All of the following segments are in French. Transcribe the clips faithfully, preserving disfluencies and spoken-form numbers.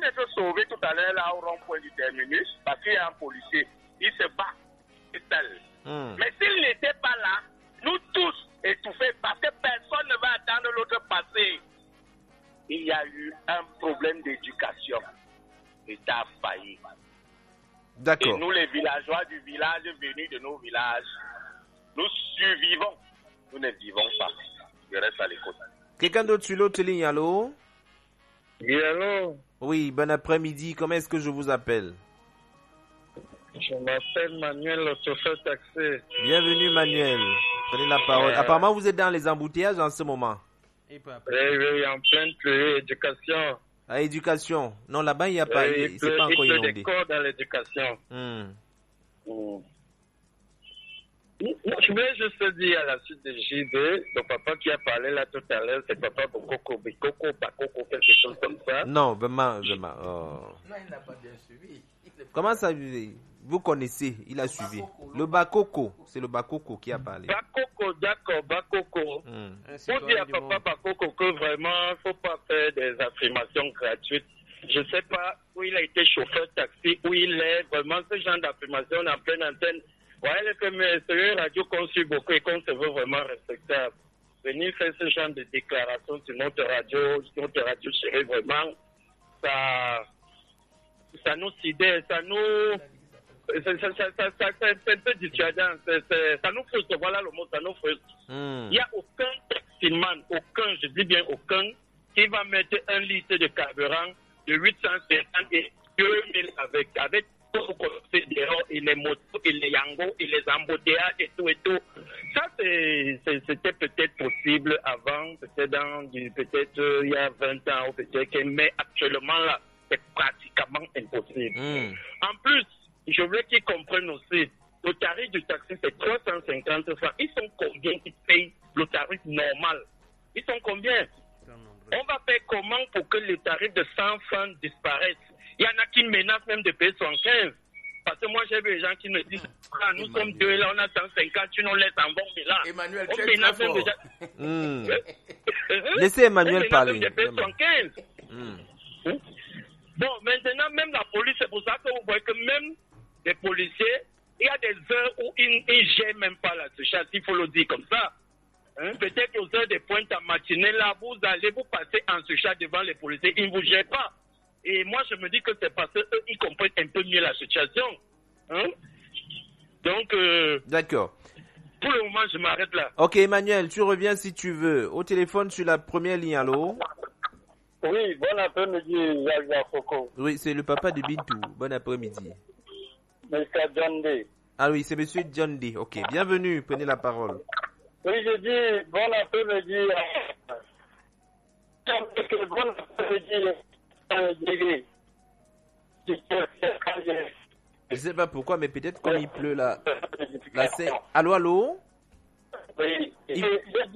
de se sauver tout à l'heure là au rond-point du terminus, parce qu'il y a un policier, il se bat, il seul. Mm. Mais s'il n'était pas là, nous tous étouffés, parce que personne ne va attendre l'autre passer. Il y a eu un problème d'éducation. L'État a failli. D'accord. Et nous, les villageois du village, venus de nos villages, nous survivons. Nous ne vivons pas. Je reste à l'écoute. Quelqu'un d'autre sur l'autre ligne, allô? Oui, allô? Oui, bon après-midi. Comment est-ce que je vous appelle? Je m'appelle Manuel, le chauffeur taxi. Bienvenue, Manuel. Prenez la parole. Euh... Apparemment, vous êtes dans les embouteillages en ce moment. Oui, oui, en pleine pluie, éducation. À éducation. Non, là-bas, il n'y a pas, oui, il, c'est pas encore inondé. inondé. Il y a des corps dans l'éducation. Mm. Mm. Je voulais juste dire à la suite de J B, le papa qui a parlé là tout à l'heure, c'est papa Bokoko, Bikoko, Bakoko, quelque chose comme ça. Non, vraiment, vraiment. Oh. Non, il n'a pas bien suivi. Comment ça, vous connaissez, il a suivi. Le Bakoko, c'est le Bakoko qui a parlé. Bakoko, d'accord, Bakoko. Mm. Pour dire à papa Bakoko que vraiment, il ne faut pas faire des affirmations gratuites. Je ne sais pas où il a été chauffeur taxi, où il est, vraiment ce genre d'affirmation en pleine antenne. Ouais, c'est une radio qu'on suit beaucoup et qu'on se veut vraiment respectable. Venir faire ce genre de déclarations sur notre radio, sur notre radio chérie, vraiment, ça, ça nous sidère, ça nous, ça, ça, ça, ça, ça, c'est un peu dissuadant, ça nous frustre, voilà le mot, ça nous frustre. Mm. Il n'y a aucun taximan, aucun, je dis bien aucun, qui va mettre un litre de carburant de huit cent cinquante et deux mille avec, avec et les motos, et les yangos, et les embouteillages, et tout, et tout. Ça, c'est, c'est, c'était peut-être possible avant, peut-être dans, peut-être euh, il y a vingt ans, ou peut-être, mais actuellement, là, c'est pratiquement impossible. Mm. En plus, je veux qu'ils comprennent aussi, le tarif du taxi, c'est trois cent cinquante francs. Ils sont combien qui payent le tarif normal? Ils sont combien? On va faire comment pour que le tarif de cent francs disparaisse? Il y en a qui menacent même de payer soixante-quinze. Parce que moi, j'ai vu des gens qui me disent ah, nous Emmanuel. sommes deux, là, on a cent cinquante, tu nous laisses en bon là. Emmanuel, on tu es très fort. Déjà... Mmh. Laissez Emmanuel parler. De payer soixante-quinze. Mmh. Bon, maintenant, même la police, c'est pour ça que vous voyez que même les policiers, il y a des heures où ils ne gèrent même pas la surcharge, il faut le dire comme ça. Hein? Peut-être aux heures de pointe en matinée, là, vous allez vous passer en surcharge devant les policiers, ils ne vous gèrent pas. Et moi, je me dis que c'est parce qu'eux, ils comprennent un peu mieux la situation. Hein? Donc, euh, d'accord. Pour le moment, je m'arrête là. Ok, Emmanuel, tu reviens si tu veux. Au téléphone sur la première ligne, allô? Oui, bon après-midi, Jacques Foucault. Oui, c'est le papa de Bintou. Bon après-midi. Monsieur John Day. Ah oui, c'est Monsieur John Day. Ok, bienvenue, prenez la parole. Oui, je dis bon après-midi. Bon après-midi. Je sais pas pourquoi, mais peut-être comme il pleut là. là c'est... Allô, allô? Oui. Il...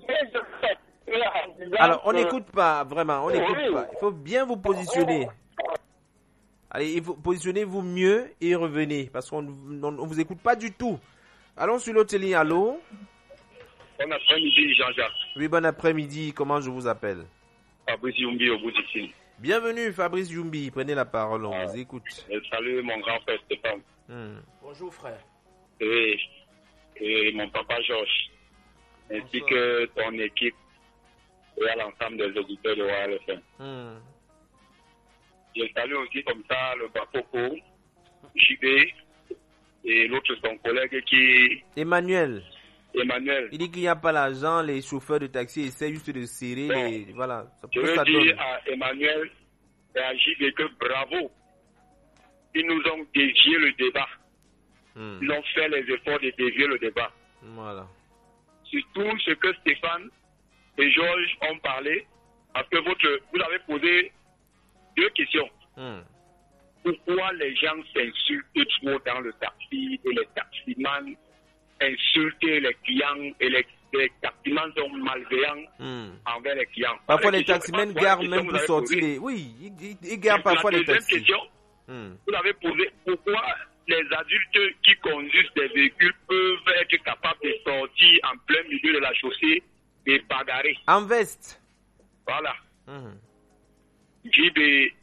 Alors, on n'écoute pas, vraiment, on n'écoute oui. pas. Il faut bien vous positionner. Allez, il faut positionnez-vous mieux et revenez, parce qu'on ne vous écoute pas du tout. Allons sur l'autre ligne, allô? Bon après-midi, Jean-Jacques. Oui, bon après-midi, comment je vous appelle? Fabrice Yumbi au bout du fil. Bienvenue Fabrice Yumbi, prenez la parole, on ah, vous écoute. Salut mon grand frère Stéphane. Hmm. Bonjour frère. Et, et mon papa Georges, ainsi que ton équipe et à l'ensemble des auditeurs de Royal F M. Hmm. Je salue aussi comme ça le Bakoko, J B et l'autre son collègue qui... Emmanuel. Emmanuel. Il dit qu'il n'y a pas l'argent, les chauffeurs de taxi essaient juste de serrer. Bon, les... voilà. Ça je veux ça dire donne. à Emmanuel et à J B que bravo. Ils nous ont dévié le débat. Hmm. Ils ont fait les efforts de dévier le débat. Voilà. Surtout ce que Stéphane et Georges ont parlé, parce que votre, vous avez posé deux questions. Hmm. Pourquoi les gens s'insultent trop dans le taxi et les taximans insultent les clients et les, les taximans sont malveillants hmm. envers les clients. Parfois les taximans gardent même pour sortir les... Oui, ils, ils gardent parfois les taxis. La deuxième question, hmm. vous avez posé pourquoi les adultes qui conduisent des véhicules peuvent être capables de sortir en plein milieu de la chaussée et bagarrer. En veste. Voilà. Hmm. J B et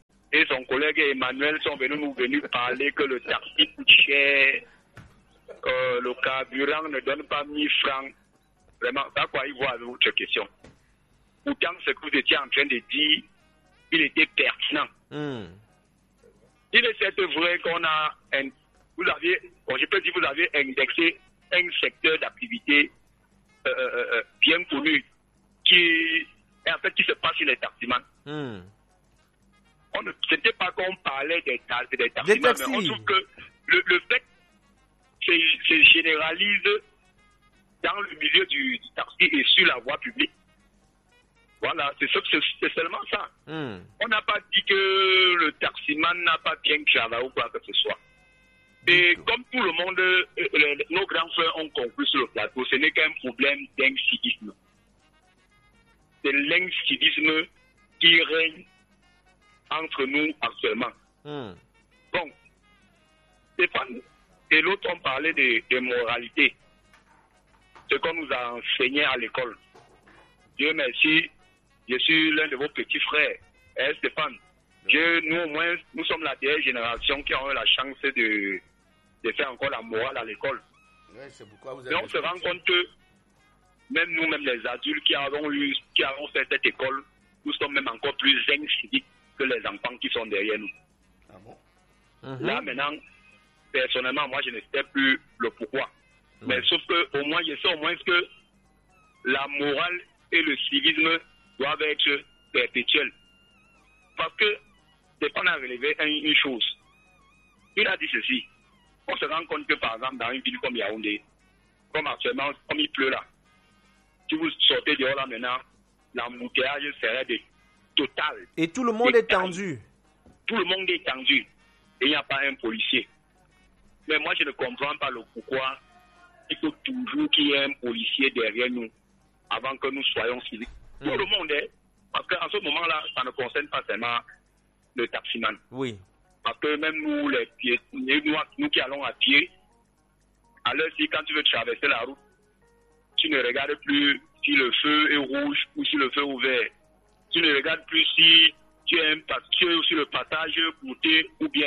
et son collègue Emmanuel sont venus nous venir parler que le taxi coûte cher, euh, le carburant ne donne pas mille francs. Vraiment, c'est à quoi ils voient votre question. Pourtant, ce que vous étiez en train de dire, il était pertinent. Mm. Il est certes vrai qu'on a, un, vous avez, bon, je peux dire, vous avez indexé un secteur d'activité euh, euh, bien connu qui, en fait, qui se passe sur les taximans. Mm. Ce n'était pas qu'on parlait des, des taximans, mais on trouve que le, le fait se généralise dans le milieu du, du taxi et sur la voie publique. Voilà, c'est, c'est seulement ça. Mm. On n'a pas dit que le taximan n'a pas bien travaillé ou quoi que ce soit. Et comme tout le monde, euh, les, nos grands frères ont conclu sur le plateau, ce n'est qu'un problème d'incivisme. C'est l'incivisme qui règne entre nous actuellement. Mm. Bon, Stéphane et l'autre ont parlé de, de moralité. Ce qu'on nous a enseigné à l'école. Dieu merci, je suis l'un de vos petits frères. Eh, Stéphane, Dieu, nous au moins, nous sommes la dernière génération qui a eu la chance de, de faire encore la morale à l'école. Ouais, c'est pourquoi vous avez. Mais on se rend compte que même nous, même les adultes qui avons eu, qui avons fait cette école, nous sommes même encore plus inciviques que les enfants qui sont derrière nous. Ah bon? Mm-hmm. Là maintenant, personnellement, moi je ne sais plus le pourquoi. Mm-hmm. Mais sauf que au moins, je sais au moins que la morale et le civisme doivent être perpétuels. Parce que Stéphane a relevé une, une chose. Il a dit ceci. On se rend compte que par exemple dans une ville comme Yaoundé, comme actuellement, comme il pleut là, si vous sortez dehors là maintenant, l'embouteillage serait de total. Et tout le monde est tendu. Tout le monde est tendu. Et il n'y a pas un policier. Mais moi je ne comprends pas le pourquoi il faut toujours qu'il y ait un policier derrière nous avant que nous soyons civiques. Mmh. Tout le monde est. Parce qu'en ce moment-là, ça ne concerne pas seulement le taximan. Oui. Parce que même nous, les pieds, nous, nous qui allons à pied, à l'heure si quand tu veux traverser la route, tu ne regardes plus si le feu est rouge ou si le feu est ouvert. Tu ne regardes plus si tu es, un, tu es sur le passage bouté ou bien.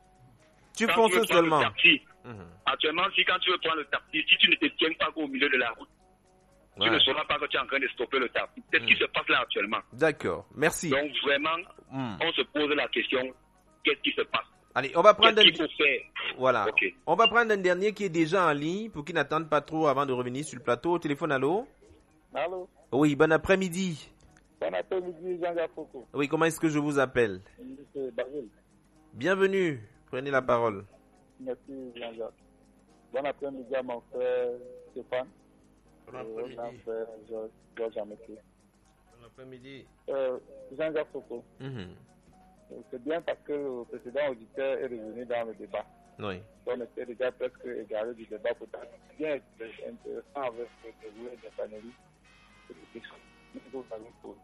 Tu fonces seulement. Taxi, mmh. Actuellement, si quand tu veux prendre le taxi, si tu ne te tiens pas au milieu de la route, ouais. Tu ne sauras pas que tu es en train de stopper le taxi. C'est mmh. ce qui se passe là actuellement. D'accord, merci. Donc vraiment, mmh. on se pose la question, qu'est-ce qui se passe? Allez, on va prendre qu'est-ce qu'il faut faire? Voilà. Okay. On va prendre un dernier qui est déjà en ligne pour qu'il n'attende pas trop avant de revenir sur le plateau. Au téléphone, allô? Allô? Oui, bon après-midi. Bon après-midi, Jean-Jacques Foucault. Oui, comment est-ce que je vous appelle? C'est Basile. Bienvenue, prenez la parole. Merci, Jean-Jacques. Bon après-midi à mon frère Stéphane. Bon après-midi. Mon frère Georges Améké. Bon après-midi. Euh, Jean-Jacques Foucault. Mm-hmm. C'est bien parce que le précédent auditeur est revenu dans le débat. Oui. On était déjà presque égaré du débat pour c'est bien intéressant avec ce que vous avez des panélistes et des questions que vous avez posées.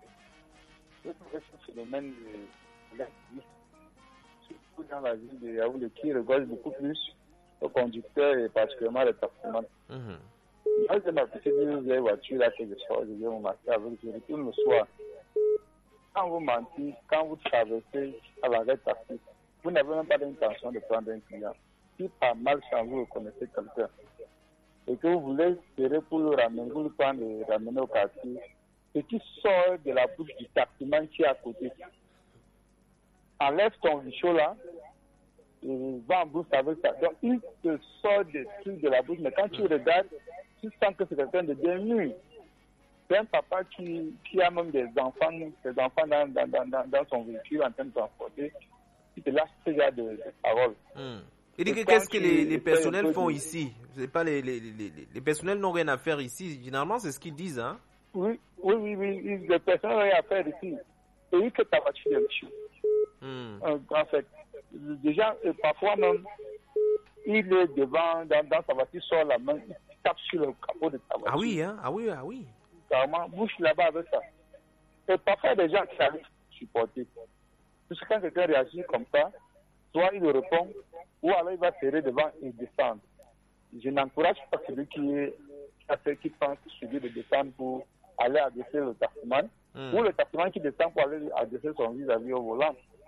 Je trouvais ce phénomène de l'activisme, surtout dans la ville de Yaoundé, qui regorge beaucoup plus aux conducteurs et particulièrement les taximans. Mm-hmm. Moi, je m'apprécie d'une vieille voiture là que je sors, je viens au marché avec, je retourne le soir. Quand vous mentez, quand vous traversez à l'arrêt taxi, vous n'avez même pas l'intention de prendre un client. Si par malchance vous reconnaissez quelqu'un et que vous voulez espérer pour le ramener, vous le prendre et le ramener au quartier, ce qui sort de la bouche du taximan qui est à côté, enlève ton bichot là et va en bouche avec ça. Donc il te sort des trucs de la bouche, mais quand tu regardes, tu sens que c'est quelqu'un de bien mûr. C'est un papa qui, qui a même des enfants, des enfants dans, dans, dans, dans son véhicule en train de transporter, qui te lâche ce genre de, de paroles. Mm. Il dit que qu'est-ce que les, les personnels font ici? C'est pas les, les, les, les personnels n'ont rien à faire ici. Généralement, c'est ce qu'ils disent, hein? Oui, oui, oui, oui. Les personnels n'ont rien à faire ici. Et il fait ta voiture de chou. En fait, déjà, parfois même, il est devant, dans, dans sa voiture, sort la main, il tape sur le capot de ta voiture. Ah oui, hein? Ah oui, ah oui. Carrément, bouche là-bas avec ça. Et parfois, des gens qui arrivent supporter. Parce que quand quelqu'un réagit comme ça, soit il répond, ou alors il va serrer devant et descendre. Je n'encourage pas celui qui, est, qui pense celui de descendre pour aller adresser le taximan, mm. ou le taximan qui descend pour aller adresser son vis-à-vis au volant.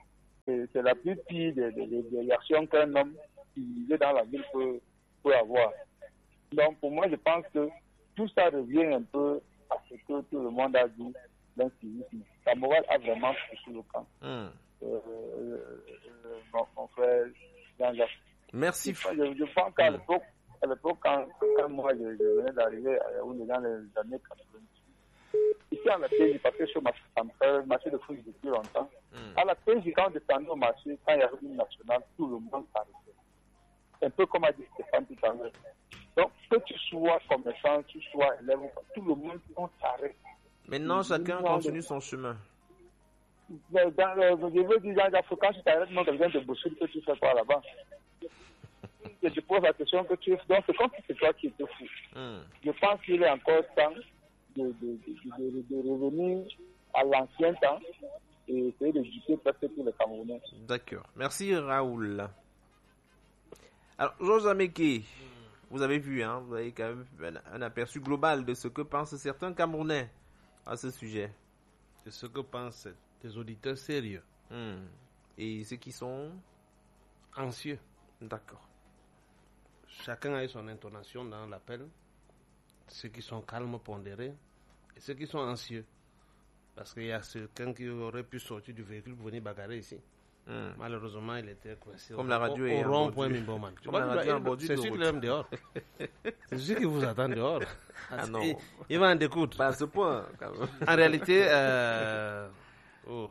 c'est, c'est la plus pire des, des, des, des réactions qu'un homme qui est dans la ville peut, peut avoir. Donc, pour moi, je pense que tout ça revient un peu à ce que tout le monde a dit d'un civisme. La morale a vraiment poussé le camp. Mm. Euh, euh, mon, mon frère Jean-Jacques. Merci. Je, je pense qu'à mm. l'époque, à l'époque quand, quand moi je, je venais d'arriver à Yaoundé dans les années quatre-vingt-dix, ici à la P J, parce que je suis au marché de fruits depuis longtemps, mm. à la P J, quand on descendait au marché, quand il y avait une nationale, tout le monde s'arrêtait. Un peu comme a dit Stéphane tout à l'heure. Donc, que tu sois commerçant, que tu sois élève, tout le monde, on s'arrête. Maintenant, chacun continue son chemin. Dans le, je veux dire, quand tu t'arrêtes, non, quelqu'un te bouscule, que tu fais quoi là-bas? Et tu poses la question que tu fais. Donc, c'est comme si c'est toi qui étais fou. Mm. Je pense qu'il est encore temps de, de, de, de, de revenir à l'ancien temps et essayer d'éduquer presque tous les Camerounais. D'accord. Merci, Raoul. Alors, Georges Ameke, vous avez vu, hein, vous avez quand même un, un aperçu global de ce que pensent certains Camerounais à ce sujet. De ce que pensent des auditeurs sérieux. Mmh. Et ceux qui sont anxieux. D'accord. Chacun a eu son intonation dans l'appel. Ceux qui sont calmes, pondérés, et ceux qui sont anxieux. Parce qu'il y a quelqu'un qui aurait pu sortir du véhicule pour venir bagarrer ici. Hmm. Malheureusement, il était coincé comme au, la radio au, au rond-point Mimboman. C'est celui qui l'aime dehors. C'est celui qui vous attend dehors. Ah non. Il, il va en découdre. Pas à ce point. En réalité, euh, oh,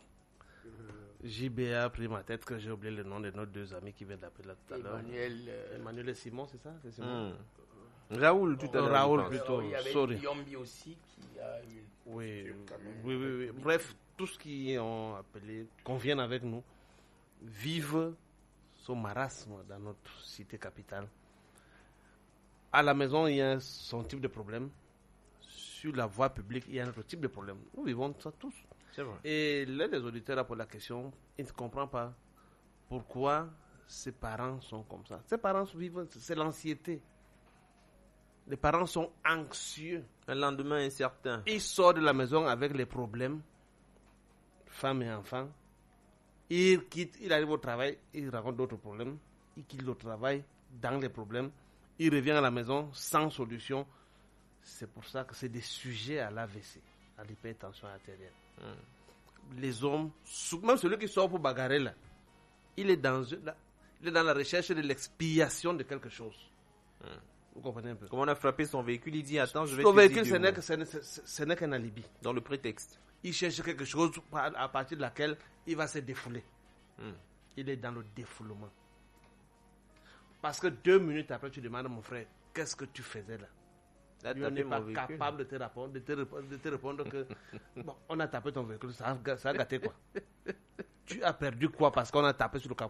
J B A a pris ma tête que j'ai oublié le nom de nos deux amis qui viennent d'appeler là tout à l'heure. Emmanuel, euh... Emmanuel et Simon, c'est ça, c'est Simon. Hmm. Raoul, tout à l'heure. Raoul, plutôt. Il y avait Sorry. Yombi aussi qui a eu. Oui, oui, oui, oui. Bref, tous qui ont appelé conviennent avec nous. Vivent ce marasme dans notre cité capitale. À la maison, il y a son type de problème. Sur la voie publique, il y a un autre type de problème. Nous vivons ça tous. C'est vrai. Et l'un des auditeurs a posé la question, il ne comprend pas pourquoi ses parents sont comme ça. Ses parents vivent, c'est l'anxiété. Les parents sont anxieux. Un lendemain incertain. Ils sortent de la maison avec les problèmes, femmes et enfants. Il quitte, il arrive au travail, il rencontre d'autres problèmes. Il quitte le travail dans les problèmes. Il revient à la maison sans solution. C'est pour ça que c'est des sujets à l'A V C, à l'hypertension artérielle. Hum. Les hommes, même celui qui sort pour bagarrer là, il est dans, il est dans la recherche de l'expiation de quelque chose. Hum. Vous comprenez un peu? Comme on a frappé son véhicule, il dit attends, je vais son te véhicule, dire ce n'est, que, ce, n'est, ce, ce n'est qu'un alibi. Dans le prétexte. Il cherche quelque chose à partir de laquelle il va se défouler. Hum. Il est dans le défoulement. Parce que deux minutes après, tu demandes à mon frère, qu'est-ce que tu faisais là? Là, tu n'es pas capable de te répondre, de te répondre, de te répondre que bon, on a tapé ton véhicule, ça a, ça a gâté quoi? Tu as perdu quoi parce qu'on a tapé sur le,